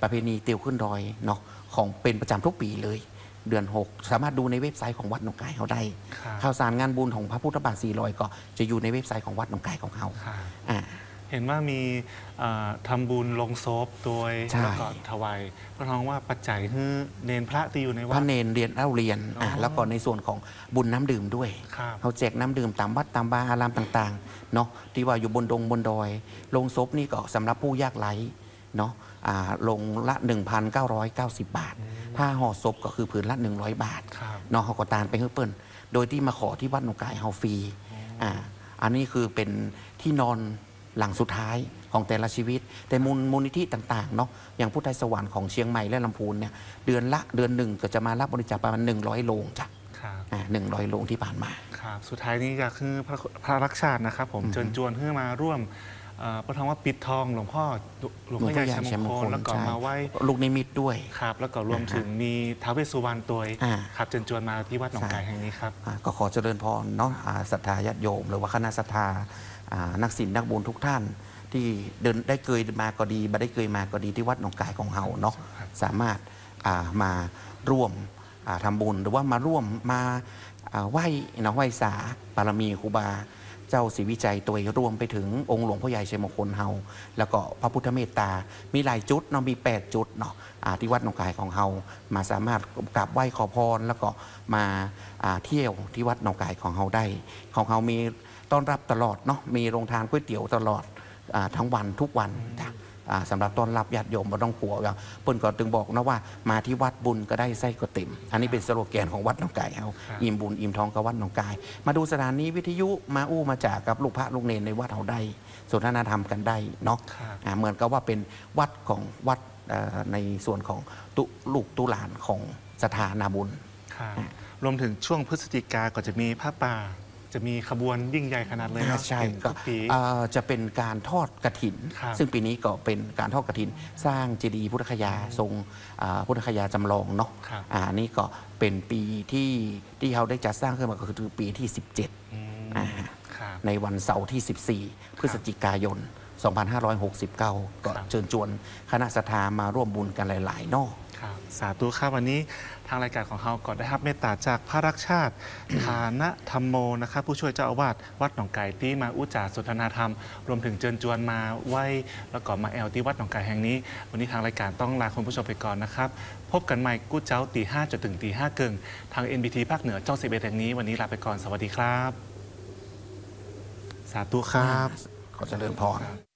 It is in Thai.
ประเพณีเตียวขึ้นดอยเนาะของเป็นประจำทุกปีเลยเดือน 6สามารถดูในเว็บไซต์ของวัดหนองกายเขาได้ข่าวสารงานบุญของพระพุทธบาท400ก็จะอยู่ในเว็บไซต์ของวัดหนองกายของเขาเห็นว่ามีทำบุญลงศพโดยแล้วก็ถวายพระท้องว่าปัจจัยคือเนนพระที่อยู่ในวัดพระเนนเรียนเล่าเรียนแล้วก็ในส่วนของบุญน้ำดื่มด้วยเขาแจกน้ำดื่มตามวัดตามบาร์อารามต่างๆเนาะที่ว่าอยู่บนดงบนดอยลงศพนี่ก็สำหรับผู้ยากไร้เนาะลงละ 1,990 บาทถ้าห่อศพก็คือผืนละ100 บาทเนาะเขาก็ตานไปเพื่อเปิ้ลโดยที่มาขอที่วัดหนองกายเฮาฟรีอันนี้คือเป็นที่นอนหลังสุดท้ายของแต่ละชีวิตแต่มูลนิธิต่างๆเนาะอย่างพุทธไทยสวรรค์ของเชียงใหม่และลำพูนเนี่ยเดือนหนึ่งก็จะมารับบริจาคประมาณ100 โลงจ้ะ100 โลงที่ผ่านมาครับสุดท้ายนี้ก็คือพระรักชาตินะครับผมเชิญชวนเพื่อมาร่วมพระทองว่าปิดทองหลวงพ่อใหญ่ชัยมงคลแล้วก็มาไหว้ลูกนิมิตด้วยครับแล้วก็รวมถึงมีท้าวเวสสุวรรณตัวครับเชิญชวนมาที่วัดหนองกายแห่งนี้ครับก็ขอเจริญพรเนาะศรัทธาญาติโยมหรือว่าคณะศรัทธานักศิลป์นักบุญทุกท่านที่เดินได้เคยมาก็ดีไม่ได้เคยมาก็ดีที่วัดหนองกายของเฮาเนาะสามารถมาร่วมทำบุญหรือว่ามาร่วมมาไหว้เนาะไหว้สาบารมีครูบาเจ้าศรีวิจัยตัวรวมไปถึงองค์หลวงพ่อใหญ่ชัยมงคลเฮาแล้วก็พระพุทธเมตตามีหลายจุดเนาะมี8 จุดเนาะที่วัดหนองกายของเฮามาสามารถกราบไหว้ขอพรแล้วก็มาเที่ยวที่วัดหนองกายของเฮาได้ของเฮามีต้อนรับตลอดเนาะมีโรงทานก๋วยเตี๋ยวตลอดทั้งวันทุกวันสำหรับต้อนรับญาติโยมไม่ต้องกลัวอย่างเปิ้ลก็ตึงบอกนะว่ามาที่วัดบุญก็ได้ไส้ก็เต็มอันนี้เป็นสโลแกนของวัดหนองกายเขาอิ่มบุญอิ่มทองกับวัดหนองกายมาดูสถานีวิทยุมามาจากกับลูกพระลูกเนรในวัดเขาได้สนทนาธรรมกันได้เนาะเหมือนกับว่าเป็นวัดของวัดในส่วนของลูกตุลานของสถานาบุญรวมถึงช่วงพฤศจิกาก็จะมีผ้าป่าจะมีขบวนยิ่งใหญ่ขนาดเลยใช่ก็จะเป็นการทอดกฐินซึ่งปีนี้ก็เป็นการทอดกฐินสร้างเจดีย์พุทธคยาทรงพุทธคยาจำลองเนาะนี่ก็เป็นปีที่เขาได้จัดสร้างขึ้นมาก็คือปีที่17ในวันเสาร์ที่14 พฤศจิกายน 2569 ก็เชิญชวนคณะศรัทธามาร่วมบุญกันหลายๆนอกสาธุครับวันนี้ทางรายการของเราก็ได้รับเมตตาจากพระรักชาติฐานะธรรมโมนะครับผู้ช่วยเจ้าอาวาสวัดหนองไก่ที่มาอุจาสนทนาธรรมรวมถึงเชิญชวนมาไหว้แล้วก็มาแอลที่วัดหนองไก่แห่งนี้วันนี้ทางรายการต้องลาคุณผู้ชมไปก่อนนะครับพบกันใหม่กู้เจ้าตี 5 จนถึงตี 5 เกิงทาง NBT ภาคเหนือเจ้า11แห่งนี้วันนี้ลาไปก่อนสวัสดีครับสาธุครับขอเจริญพร